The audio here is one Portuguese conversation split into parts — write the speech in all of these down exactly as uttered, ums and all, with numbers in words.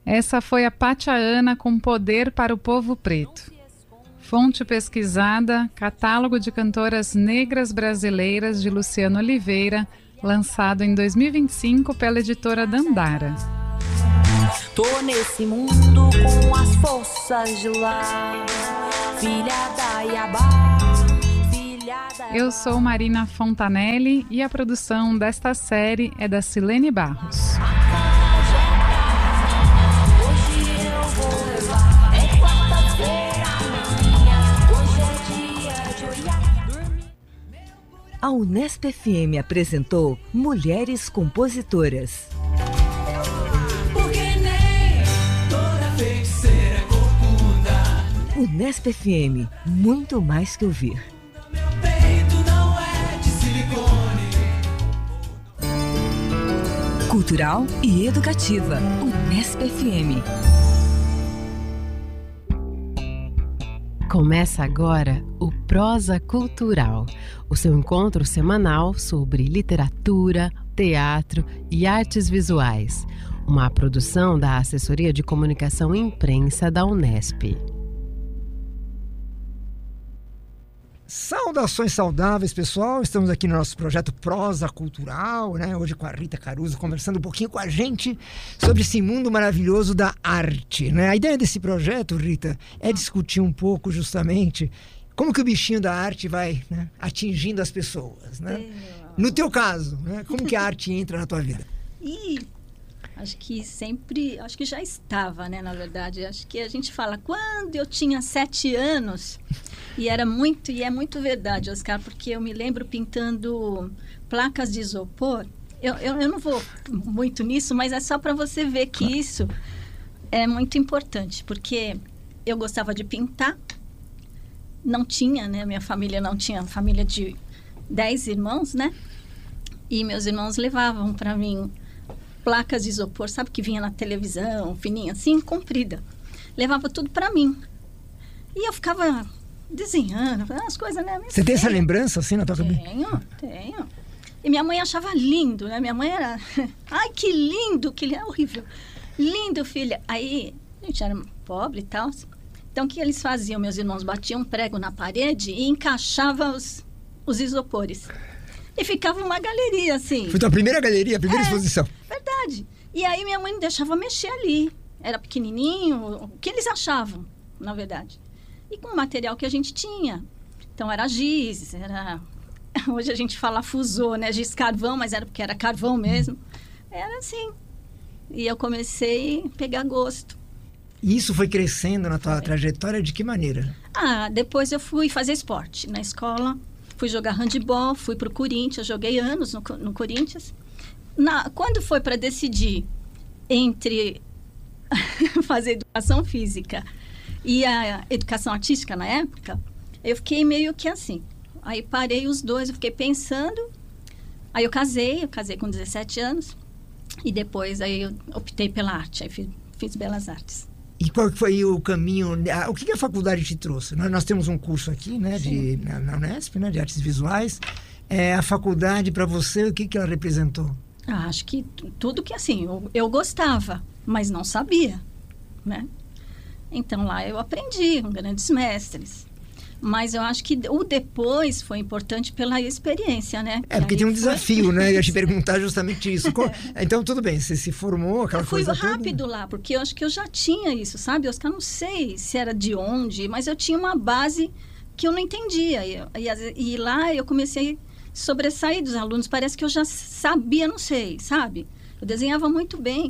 Essa foi a Pátia Ana com Poder para o Povo Preto. Fonte pesquisada, Catálogo de Cantoras Negras Brasileiras de Luciano Oliveira, lançado em dois mil e vinte e cinco pela editora Dandara. Tô nesse mundo com as forças de lá, filha da Iabá, filha da... Eu sou Marina Fontanelli e a produção desta série é da Silene Barros. A Unesp F M apresentou Mulheres Compositoras. Porque nem toda feiticeira é corcunda. Unesp F M, muito mais que ouvir. Meu peito não é de silicone. Cultural e educativa. Unesp F M. Começa agora o Prosa Cultural, o seu encontro semanal sobre literatura, teatro e artes visuais. Uma produção da Assessoria de Comunicação e Imprensa da Unesp. Saudações saudáveis, pessoal. Estamos aqui no nosso projeto Prosa Cultural, né? Hoje com a Rita Caruso, conversando um pouquinho com a gente sobre esse mundo maravilhoso da arte, né? A ideia desse projeto, Rita, é discutir um pouco justamente como que o bichinho da arte vai, né, atingindo as pessoas, né? No teu caso, né? Como que a arte entra na tua vida? E acho que sempre, acho que já estava, né, na verdade. Acho que a gente fala, quando eu tinha sete anos, e era muito, e é muito verdade, Oscar, porque eu me lembro pintando placas de isopor. Eu, eu, eu não vou muito nisso, mas é só para você ver que isso é muito importante, porque eu gostava de pintar, não tinha, né, minha família não tinha, família de dez irmãos, né, e meus irmãos levavam para mim placas de isopor, sabe, que vinha na televisão, fininha assim, comprida. Levava tudo para mim. E eu ficava desenhando, as coisas, né? Você tem essa lembrança assim na tua cabeça? Tenho, tenho. E minha mãe achava lindo, né? Minha mãe era... Ai, que lindo, que é horrível. Lindo, filha. Aí, a gente era pobre e tal. Então, o que eles faziam? Meus irmãos batiam um prego na parede e encaixavam os, os isopores. E ficava uma galeria, assim. Foi tua primeira galeria, a primeira é, exposição. Verdade. E aí minha mãe me deixava mexer ali. Era pequenininho, o que eles achavam, na verdade. E com o material que a gente tinha. Então era giz, era... Hoje a gente fala fusô, né? Giz carvão, mas era porque era carvão mesmo. Era assim. E eu comecei a pegar gosto. E isso foi crescendo na tua foi. trajetória de que maneira? Ah, depois eu fui fazer esporte na escola. Fui jogar handebol, fui para o Corinthians, joguei anos no, no Corinthians. Na, quando foi para decidir entre fazer educação física e a educação artística na época, eu fiquei meio que assim. Aí parei os dois, eu fiquei pensando. Aí eu casei, eu casei com dezessete anos. E depois aí eu optei pela arte, aí fiz, fiz Belas Artes. E qual foi o caminho, o que a faculdade te trouxe? Nós, nós temos um curso aqui, né, de, na, na Unesp, né, de artes visuais. É, a faculdade, para você, o que, que ela representou? Ah, acho que tudo que, assim, eu, eu gostava, mas não sabia, né? Então, lá eu aprendi com grandes mestres. Mas eu acho que o depois foi importante pela experiência, né? É, porque tem um foi... desafio, né? Eu ia te perguntar justamente isso. Então, tudo bem, você se formou, aquela eu fui coisa rápido toda. lá, porque eu acho que eu já tinha isso, sabe? Oscar, não sei se era de onde, mas eu tinha uma base que eu não entendia. E, e, e lá eu comecei a sobressair dos alunos. Parece que eu já sabia, não sei, sabe? Eu desenhava muito bem.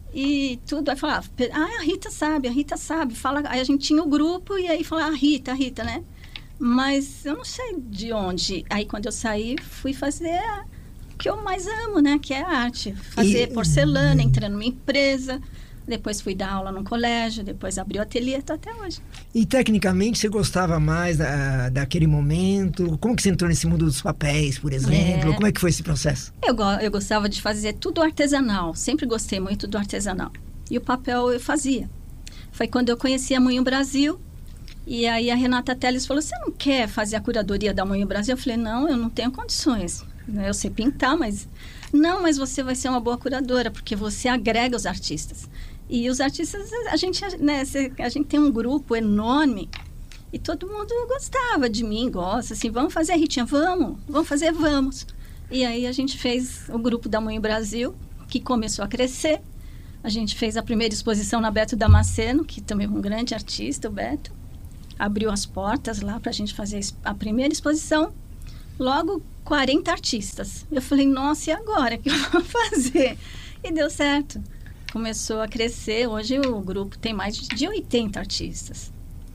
E tudo, aí falava, ah, a Rita sabe, a Rita sabe, fala, aí a gente tinha o grupo e aí falava, a Rita, a Rita, né? Mas eu não sei de onde. Aí quando eu saí, fui fazer o que eu mais amo, né? Que é a arte. Fazer e... porcelana, entrei numa empresa, depois fui dar aula no colégio, depois abri o ateliê, tô até hoje. E tecnicamente você gostava mais da, daquele momento? Como que você entrou nesse mundo dos papéis, por exemplo? É. Como é que foi esse processo? Eu, eu gostava de fazer tudo artesanal, sempre gostei muito do artesanal. E o papel eu fazia. Foi quando eu conheci a Moinho Brasil, e aí a Renata Teles falou, você não quer fazer a curadoria da Moinho Brasil? Eu falei, não, eu não tenho condições. Eu sei pintar, mas... Não, mas você vai ser uma boa curadora, porque você agrega os artistas. E os artistas, a gente, né, a gente tem um grupo enorme e todo mundo gostava de mim, gosta, assim, vamos fazer, Ritinha, vamos, vamos fazer, vamos. E aí a gente fez o grupo da Moinho Brasil, que começou a crescer. A gente fez a primeira exposição na Beto Damasceno, que também é um grande artista, o Beto. Abriu as portas lá para a gente fazer a primeira exposição. Logo, quarenta artistas. Eu falei, nossa, e agora? O que eu vou fazer? E deu certo. Começou a crescer. Hoje o grupo tem mais de oitenta artistas.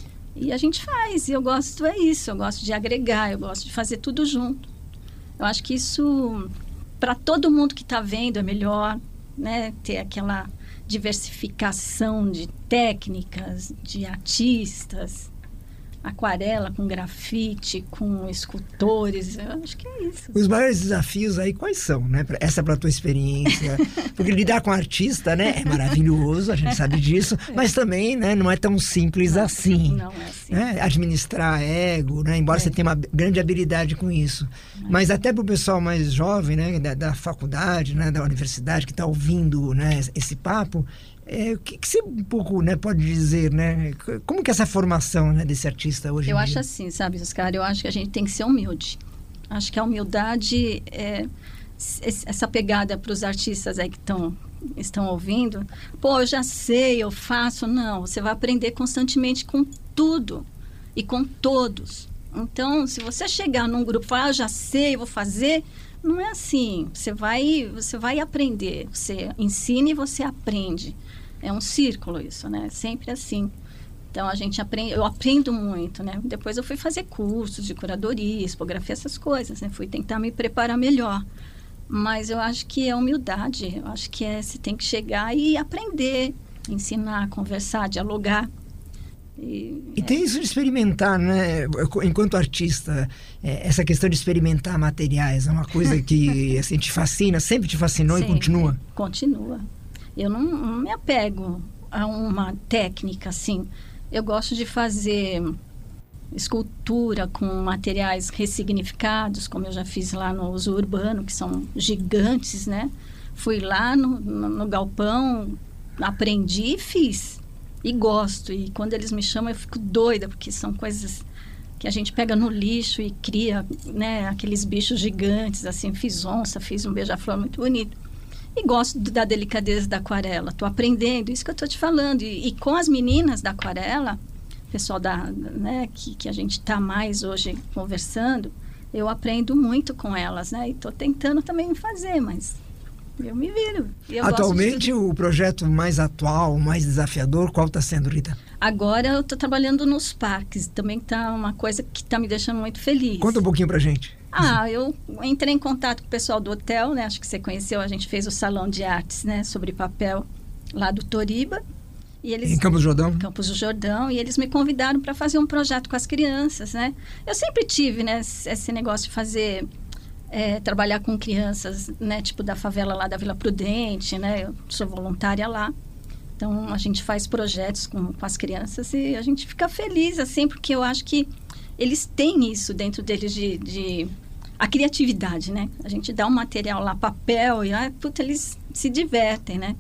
E a gente faz. E eu gosto, é isso. Eu gosto de agregar, eu gosto de fazer tudo junto. Eu acho que isso, para todo mundo que está vendo, é melhor, né? Ter aquela diversificação de técnicas, de artistas, aquarela com grafite, com escultores. Eu acho que é isso. Os maiores desafios aí quais são, né? Essa é para a tua experiência. Porque lidar com artista, né, é maravilhoso, a gente sabe disso, mas também, né, não é tão simples não, assim. Não é assim. Né? Administrar ego, né? Embora é. você tenha uma grande habilidade com isso. É. Mas até para o pessoal mais jovem, né, da, da faculdade, né, da universidade, que está ouvindo, né, esse papo, É, o que, que você um pouco, né, pode dizer, né? Como que é essa formação, né, desse artista hoje Eu em acho dia? assim, sabe, Oscar? Eu acho que a gente tem que ser humilde. Acho que a humildade, é, essa pegada para os artistas aí que tão, estão ouvindo, pô, eu já sei, eu faço. Não, você vai aprender constantemente com tudo e com todos. Então, se você chegar num grupo e falar, ah, eu já sei, eu vou fazer... Não é assim. Você vai, você vai aprender. Você ensina e você aprende. É um círculo isso, né? Sempre assim. Então, a gente aprende... Eu aprendo muito, né? Depois eu fui fazer cursos de curadoria, expografia, essas coisas, né? Fui tentar me preparar melhor. Mas eu acho que é humildade. Eu acho que é... Você tem que chegar e aprender. Ensinar, conversar, dialogar. E, e tem é. isso de experimentar, né? Enquanto artista, é, essa questão de experimentar materiais é uma coisa que assim, te fascina, sempre te fascinou sempre, e continua? Continua. Eu não, não me apego a uma técnica assim. Eu gosto de fazer escultura com materiais ressignificados, como eu já fiz lá no Uso Urbano, que são gigantes, né? Fui lá no, no, no galpão, aprendi e fiz. E gosto. E quando eles me chamam, eu fico doida, porque são coisas que a gente pega no lixo e cria, né, aqueles bichos gigantes, assim. Fiz onça, fiz um beija-flor muito bonito. E gosto da delicadeza da aquarela. Estou aprendendo, isso que eu estou te falando. E, e com as meninas da aquarela, pessoal da, né, que, que a gente está mais hoje conversando, eu aprendo muito com elas, né? E estou tentando também fazer, mas... Eu me viro. Eu Atualmente, o projeto mais atual, mais desafiador, qual está sendo, Rita? Agora eu estou trabalhando nos parques. Também está uma coisa que está me deixando muito feliz. Conta um pouquinho pra gente. Ah, eu entrei em contato com o pessoal do hotel, né? Acho que você conheceu. A gente fez o Salão de Artes, né? Sobre papel, lá do Toriba. E eles, em Campos do Jordão? Em Campos do Jordão. E eles me convidaram para fazer um projeto com as crianças, né? Eu sempre tive, né? Esse negócio de fazer... É, trabalhar com crianças, né, tipo da favela lá da Vila Prudente, né, eu sou voluntária lá, então a gente faz projetos com, com as crianças e a gente fica feliz, assim, porque eu acho que eles têm isso dentro deles de, de a criatividade, né, a gente dá um material lá, papel, e ah, puta, eles se divertem, né,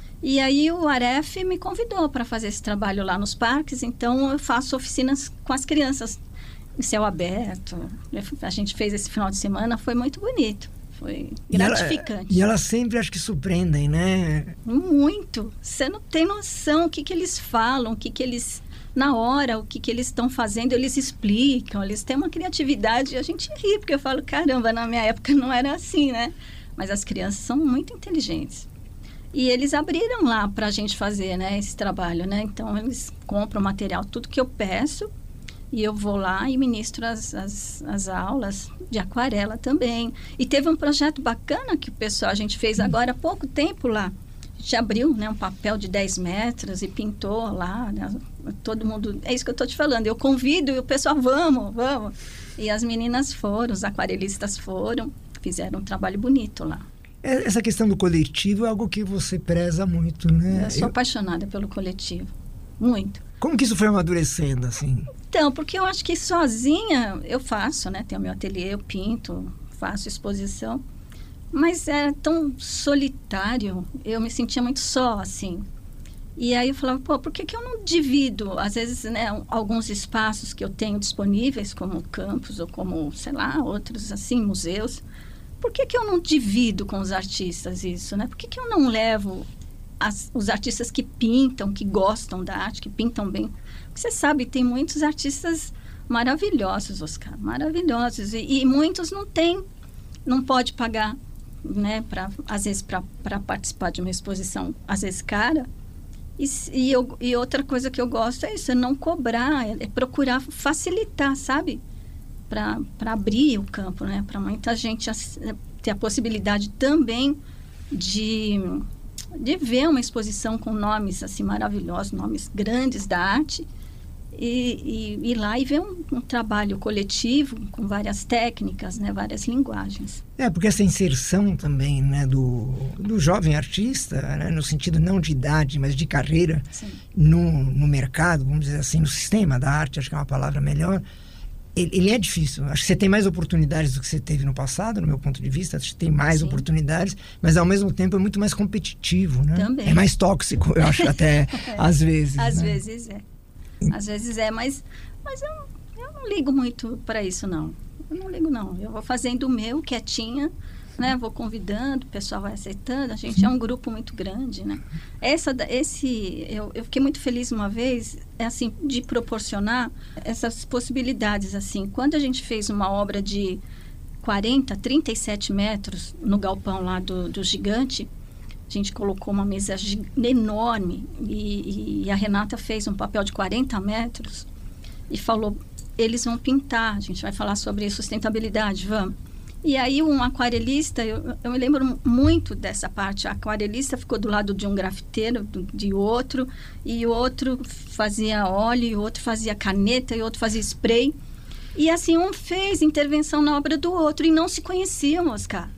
e aí o Aref me convidou para fazer esse trabalho lá nos parques, então eu faço oficinas com as crianças, em céu aberto. A gente fez esse final de semana, foi muito bonito. Foi gratificante. E, ela, e elas sempre, acho que surpreendem, né? Muito. Você não tem noção o que, que eles falam, o que, que eles... Na hora, o que, que eles estão fazendo, eles explicam. Eles têm uma criatividade e a gente ri, porque eu falo, caramba, na minha época não era assim, né? Mas as crianças são muito inteligentes. E eles abriram lá para a gente fazer, né, esse trabalho, né? Então, eles compram material, tudo que eu peço. E eu vou lá e ministro as, as, as aulas de aquarela também. E teve um projeto bacana que o pessoal, a gente fez agora há pouco tempo lá. A gente abriu, né, um papel de dez metros e pintou lá, né, todo mundo... É isso que eu estou te falando. Eu convido e o pessoal, vamos, vamos. E as meninas foram, os aquarelistas foram, fizeram um trabalho bonito lá. Essa questão do coletivo é algo que você preza muito, né? Eu sou eu... apaixonada pelo coletivo. Muito. Como que isso foi amadurecendo, assim? Então, porque eu acho que sozinha eu faço, né? Tenho meu ateliê, eu pinto, faço exposição. Mas é tão solitário, eu me sentia muito só, assim. E aí eu falava, pô, por que, que eu não divido, às vezes, né, alguns espaços que eu tenho disponíveis, como campus ou como, sei lá, outros, assim, museus. Por que, que eu não divido com os artistas isso, né? Por que, que eu não levo as, os artistas que pintam, que gostam da arte, que pintam bem? Porque você sabe, tem muitos artistas maravilhosos, Oscar, maravilhosos. E, e muitos não têm, não pode pagar, né, pra, às vezes, para participar de uma exposição, às vezes, cara. E, e, eu, e outra coisa que eu gosto é isso, é não cobrar, é, é procurar facilitar, sabe? Para abrir o campo, né? Para muita gente ter a possibilidade também de, de ver uma exposição com nomes assim maravilhosos, nomes grandes da arte, e, e ir lá e ver um, um trabalho coletivo com várias técnicas, né? Várias linguagens. É, porque essa inserção também, né, do, do jovem artista, né, no sentido não de idade, mas de carreira, no, no mercado, vamos dizer assim, no sistema da arte, acho que é uma palavra melhor, ele é difícil. Acho que você tem mais oportunidades do que você teve no passado, no meu ponto de vista. Acho que tem mais Sim. oportunidades, mas ao mesmo tempo é muito mais competitivo, né? Também. É mais tóxico, eu acho, até é. às vezes. Às né? vezes é. Às vezes é, mas, mas eu, eu não ligo muito para isso, não. Eu não ligo, não. Eu vou fazendo o meu, quietinha, né? Vou convidando, o pessoal vai aceitando. A gente Sim. é um grupo muito grande, né? Essa, esse, eu, eu fiquei muito feliz uma vez, é assim, de proporcionar essas possibilidades, assim. Quando a gente fez uma obra de quarenta, trinta e sete metros no galpão lá do, do Gigante, a gente colocou uma mesa enorme e, e a Renata fez um papel de quarenta metros e falou, eles vão pintar, a gente vai falar sobre sustentabilidade, vamos. E aí um aquarelista, eu, eu me lembro muito dessa parte, a aquarelista ficou do lado de um grafiteiro, do, de outro, e o outro fazia óleo, e o outro fazia caneta, e o outro fazia spray. E assim, um fez intervenção na obra do outro, e não se conheciam, Oscar.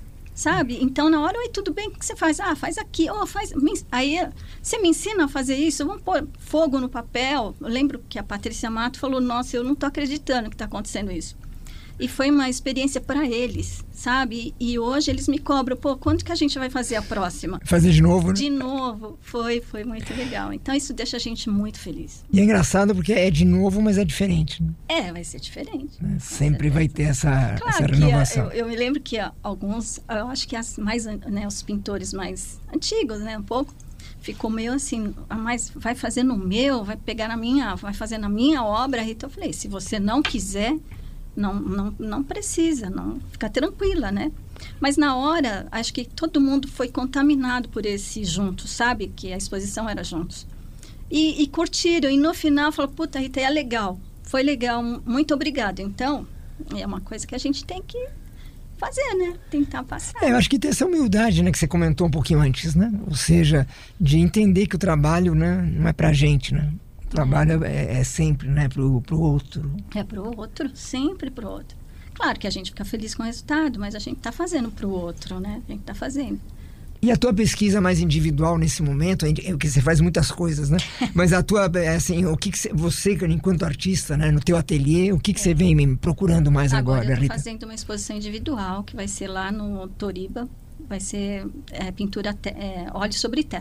Sabe? Então, na hora, oi, tudo bem, o que você faz? Ah, faz aqui, oh, faz... Aí, você me ensina a fazer isso? Vamos pôr fogo no papel. Eu lembro que a Patrícia Mato falou, nossa, eu não estou acreditando que está acontecendo isso. E foi uma experiência para eles, sabe? E, e hoje eles me cobram, pô, quando que a gente vai fazer a próxima? Fazer de novo, né? De novo. Foi, foi muito legal. Então, isso deixa a gente muito feliz. E é engraçado porque é de novo, mas é diferente, né? É, vai ser diferente. É, sempre vai ter essa, claro essa renovação. Que, eu, eu me lembro que alguns, eu acho que as mais, né, os pintores mais antigos, né, um pouco, ficou meio assim, mas vai fazer no meu, vai pegar na minha, vai fazer na minha obra. Então, eu falei, se você não quiser... Não, não, não precisa, não, fica tranquila, né? Mas na hora, acho que todo mundo foi contaminado por esse juntos, sabe? Que a exposição era juntos. E, e curtiram, e no final falaram, puta, Rita, é legal, foi legal, muito obrigada. Então, é uma coisa que a gente tem que fazer, né? Tentar passar. É, eu acho que tem essa humildade, né? Que você comentou um pouquinho antes, né? Ou seja, de entender que o trabalho, né, não é pra gente, né? O trabalho é, é sempre, né, pro, pro outro. É pro outro, sempre pro outro. Claro que a gente fica feliz com o resultado, mas a gente tá fazendo pro outro, né? A gente tá fazendo. E a tua pesquisa mais individual nesse momento, é que você faz muitas coisas, né? Mas a tua, assim, o que, que você, enquanto artista, né, no teu ateliê, o que, que é. você vem me procurando mais agora, agora eu tô Rita? fazendo uma exposição individual, que vai ser lá no Toriba, vai ser é, pintura, te, é, óleo sobre tela.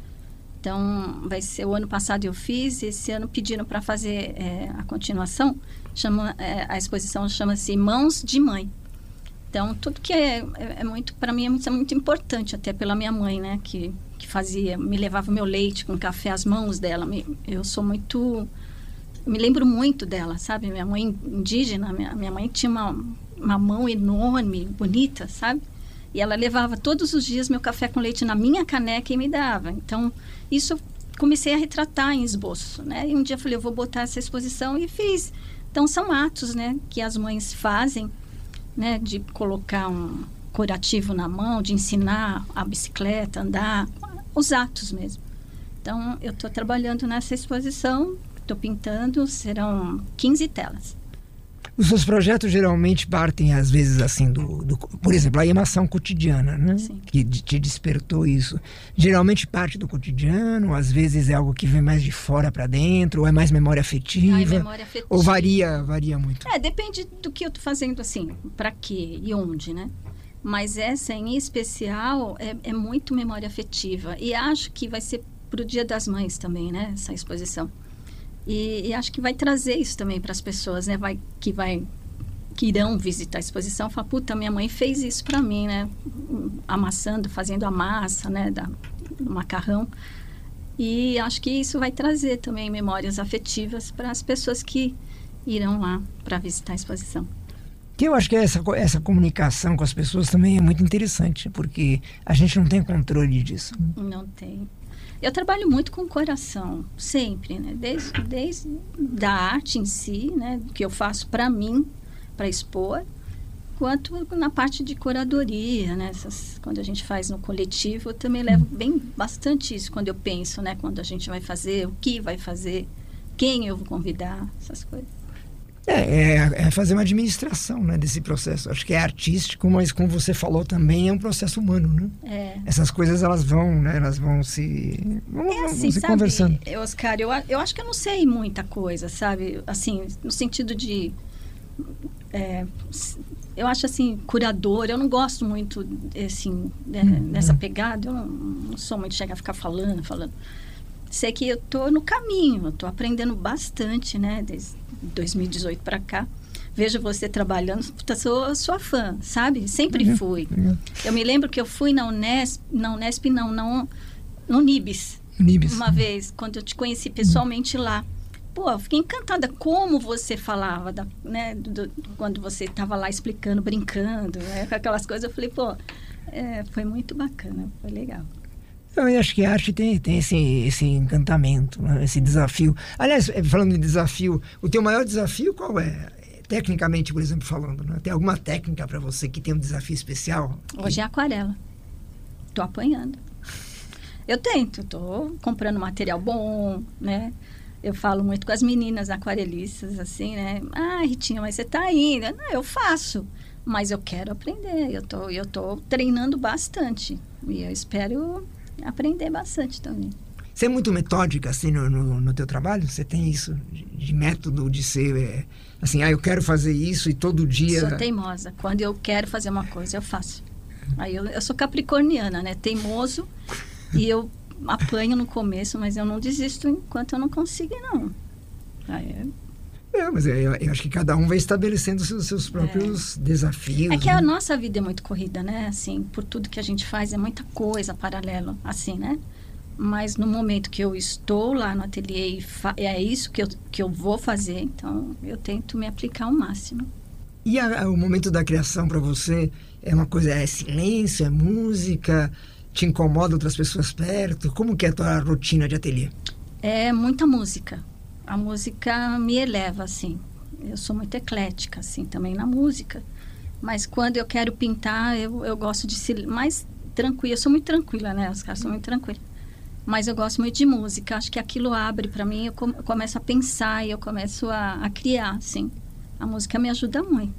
Então, vai ser, o ano passado eu fiz, esse ano pediram para fazer é, a continuação, chama, é, a exposição chama-se Mãos de Mãe. Então, tudo que é, é, é muito, para mim, é muito, é muito importante, até pela minha mãe, né, que, que fazia, me levava meu leite com café às mãos dela. Me, eu sou muito, me lembro muito dela, sabe? Minha mãe indígena, minha, minha mãe tinha uma, uma mão enorme, bonita, sabe? E ela levava todos os dias meu café com leite na minha caneca e me dava. Então, isso eu comecei a retratar em esboço, né? E um dia eu falei, eu vou botar essa exposição e fiz. Então, são atos, né, que as mães fazem, né, de colocar um curativo na mão, de ensinar a bicicleta, andar, os atos mesmo. Então, eu estou trabalhando nessa exposição, estou pintando, serão quinze telas. Os seus projetos geralmente partem, às vezes, assim, do... do por exemplo, a emoção cotidiana, né? Sim. Que te despertou isso. Geralmente parte do cotidiano, às vezes é algo que vem mais de fora para dentro, ou é mais memória afetiva. Ah, é memória afetiva. Ou varia, varia muito. É, depende do que eu tô fazendo, assim, para quê e onde, né? Mas essa, em especial, é, é muito memória afetiva. E acho que vai ser para o Dia das Mães também, né? Essa exposição. E, e acho que vai trazer isso também para as pessoas, né? Vai, que, vai, que irão visitar a exposição. Falar, puta, minha mãe fez isso para mim, né? Amassando, fazendo a massa, né? Da, do macarrão. E acho que isso vai trazer também memórias afetivas para as pessoas que irão lá para visitar a exposição. Que eu acho que essa, essa comunicação com as pessoas também é muito interessante, porque a gente não tem controle disso. Não tem. Eu trabalho muito com o coração, sempre, né? Desde, desde da arte em si, né? Que eu faço para mim, para expor, quanto na parte de curadoria, né? Essas, quando a gente faz no coletivo, eu também levo bem bastante isso quando eu penso, né? Quando a gente vai fazer, o que vai fazer, quem eu vou convidar, essas coisas. É, é, é fazer uma administração, né, desse processo. Acho que é artístico, mas como você falou também, é um processo humano, né? É. Essas coisas, elas vão, né, elas vão se, vão, é assim, vão se sabe, conversando. Oscar, eu, eu acho que eu não sei muita coisa, sabe? Assim, no sentido de... É, eu acho assim, curador, eu não gosto muito, assim, né, hum, nessa hum. pegada, eu não, não sou muito chegar a ficar falando, falando. Sei que eu tô no caminho, eu tô aprendendo bastante, né, desde dois mil e dezoito para cá. Vejo você trabalhando, sou sua fã, sabe? Sempre uhum, fui. Uhum. Eu me lembro que eu fui na Unesp, na Unesp não, não no Nibis, Nibis. Uma vez, quando eu te conheci pessoalmente uhum. lá. Pô, eu fiquei encantada como você falava, da, né, do, do, quando você estava lá explicando, brincando, né, com aquelas coisas. Eu falei, pô, é, foi muito bacana, foi legal. Eu acho que a arte tem, tem esse, esse encantamento, né? Esse desafio. Aliás, falando de desafio, o teu maior desafio qual é? Tecnicamente, por exemplo, falando, né? Tem alguma técnica para você que tem um desafio especial? Hoje é aquarela. Tô apanhando. Eu tento, tô comprando material bom, né? Eu falo muito com as meninas aquarelistas, assim, né? Ah, Ritinha, mas você tá indo. Não, eu faço, mas eu quero aprender. Eu tô, eu tô treinando bastante e eu espero aprender bastante também. Você é muito metódica, assim, no, no, no teu trabalho? Você tem isso de, de método de ser, é, assim, ah, eu quero fazer isso e todo dia... Sou teimosa. Quando eu quero fazer uma coisa, eu faço. Aí eu, eu sou capricorniana, né? Teimoso. E eu apanho no começo, mas eu não desisto enquanto eu não conseguir, não. Aí é... É, mas eu, eu acho que cada um vai estabelecendo os seus, seus próprios é. desafios. É que né? a nossa vida é muito corrida, né? Assim, por tudo que a gente faz, é muita coisa paralelo, assim, né? Mas no momento que eu estou lá no ateliê e fa- é isso que eu, que eu vou fazer, então eu tento me aplicar ao máximo. E a, o momento da criação para você é uma coisa, é silêncio, é música, te incomoda outras pessoas perto? Como que é a tua rotina de ateliê? É muita música. A música me eleva, assim. Eu sou muito eclética, assim, também na música. Mas quando eu quero pintar, eu, eu gosto de ser mais tranquila. Eu sou muito tranquila, né? Os caras são muito tranquilos. Mas eu gosto muito de música. Acho que aquilo abre para mim, eu, com, eu começo a pensar e eu começo a, a criar, assim. A música me ajuda muito.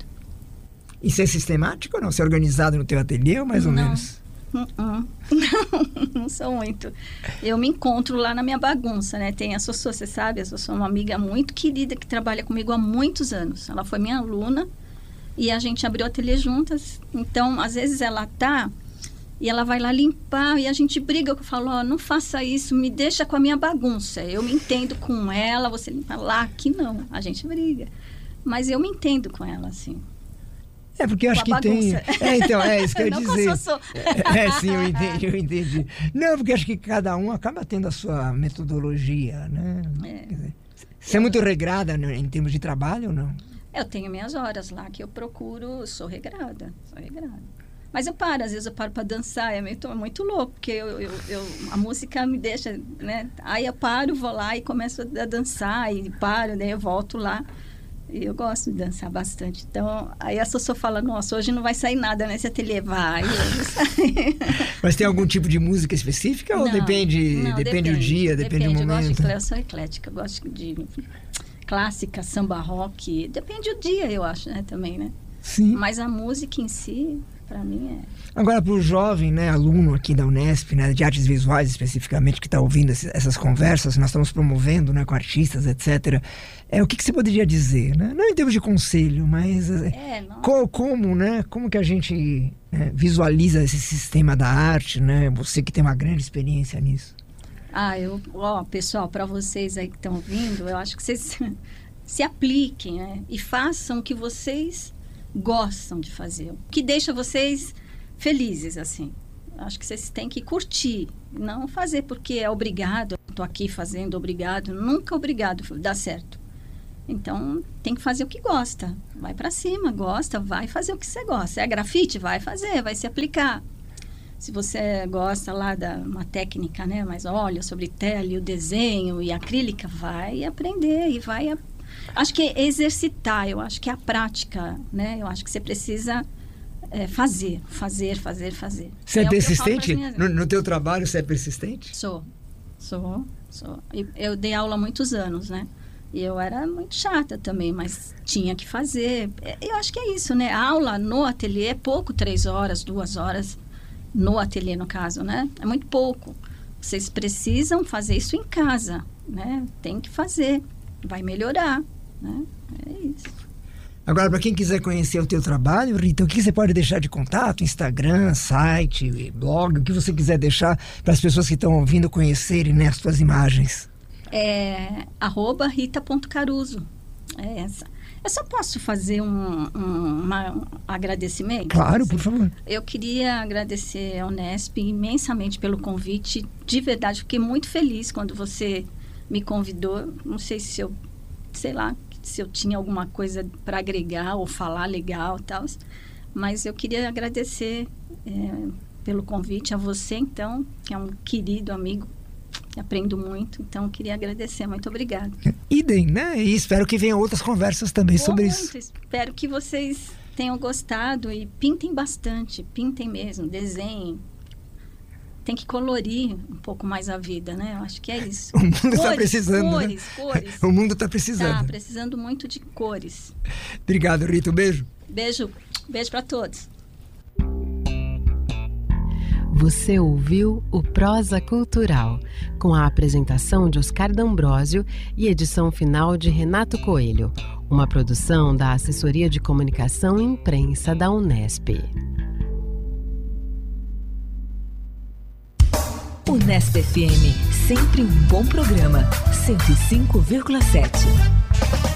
E você é sistemático ou não? Você é organizado no teu ateliê ou mais ou não. menos? Uh-uh. Não, não sou muito. Eu me encontro lá na minha bagunça, né? Tem a Sossô, você sabe? A Sossô é uma amiga muito querida que trabalha comigo há muitos anos. Ela foi minha aluna e a gente abriu o ateliê juntas. Então, às vezes ela tá e ela vai lá limpar e a gente briga. Eu falo, ó, oh, não faça isso, me deixa com a minha bagunça. Eu me entendo com ela, você limpa lá, aqui não. A gente briga. Mas eu me entendo com ela, assim. É, porque eu acho que bagunça. tem... É, então, é isso que eu ia não dizer. Sou... É, é, sim, eu entendi, eu entendi. Não, porque eu acho que cada um acaba tendo a sua metodologia, né? É. Quer dizer, você é muito regrada, né, em termos de trabalho ou não? Eu tenho minhas horas lá que eu procuro, sou regrada, sou regrada. Mas eu paro, às vezes eu paro para dançar, é muito, muito louco, porque eu, eu, eu, a música me deixa, né? Aí eu paro, vou lá e começo a dançar, e paro, daí eu volto lá. E eu gosto de dançar bastante. Então, aí a Sossô fala, nossa, hoje não vai sair nada nesse ateliê. Vai, hoje sai. Mas tem algum tipo de música específica não, ou depende, não, depende, depende do dia, depende, depende do momento? Eu, gosto de, eu sou eclética, eu gosto de clássica, samba, rock. Depende do dia, eu acho, né, também, né? Sim. Mas a música em si, para mim, é... Agora, para o jovem, né, aluno aqui da Unesp, né, de artes visuais especificamente, que está ouvindo esse, essas conversas, nós estamos promovendo, né, com artistas, etcétera. É, o que, que você poderia dizer? Né? Não em termos de conselho, mas é, co, como, né, como que a gente né, visualiza esse sistema da arte, né? Você que tem uma grande experiência nisso. Ah, eu, ó, pessoal, para vocês aí que estão ouvindo, eu acho que vocês se apliquem, né? E façam o que vocês gostam de fazer, o que deixa vocês felizes, assim. Acho que vocês têm que curtir, não fazer porque é obrigado. Estou aqui fazendo obrigado, nunca obrigado dá certo. Então, tem que fazer o que gosta. Vai para cima, gosta, vai fazer o que você gosta. É grafite? Vai fazer, vai se aplicar. Se você gosta lá da uma técnica, né, mais óleo sobre tela e o desenho e acrílica, vai aprender e vai... A... Acho que é exercitar, eu acho que é a prática, né? Eu acho que você precisa é, fazer, fazer, fazer, fazer. Você é, é persistente? Minhas... No, no teu trabalho, você é persistente? Sou, sou, sou. Eu, eu dei aula há muitos anos, né? E eu era muito chata também, mas tinha que fazer. Eu acho que é isso, né? A aula no ateliê é pouco, três horas, duas horas, no ateliê, no caso, né? É muito pouco. Vocês precisam fazer isso em casa, né? Tem que fazer, vai melhorar, né? É isso. Agora, para quem quiser conhecer o teu trabalho, Rita, o que você pode deixar de contato? Instagram, site, blog, o que você quiser deixar para as pessoas que estão ouvindo conhecerem, né, as tuas imagens? É arroba rita ponto caruso. É essa. Eu só posso fazer um, um, uma, um agradecimento? Claro, assim. Por favor. Eu queria agradecer ao Unesp imensamente pelo convite. De verdade, fiquei muito feliz quando você me convidou. Não sei se eu, sei lá, se eu tinha alguma coisa para agregar ou falar legal e tal. Mas eu queria agradecer é, pelo convite a você, então, que é um querido amigo. Aprendo muito, então queria agradecer, muito obrigada. Idem, né? E espero que venham outras conversas também Pô, sobre muito. isso. Espero que vocês tenham gostado e pintem bastante, pintem mesmo, desenhem. Tem que colorir um pouco mais a vida, né? Eu acho que é isso. O mundo está precisando, cores, né? Cores, O mundo está precisando. Está precisando muito de cores. Obrigado, Rita. Um beijo. Beijo, beijo para todos. Você ouviu o Prosa Cultural, com a apresentação de Oscar D'Ambrosio e edição final de Renato Coelho, uma produção da Assessoria de Comunicação e Imprensa da Unesp. Unesp F M, sempre um bom programa. cento e cinco vírgula sete.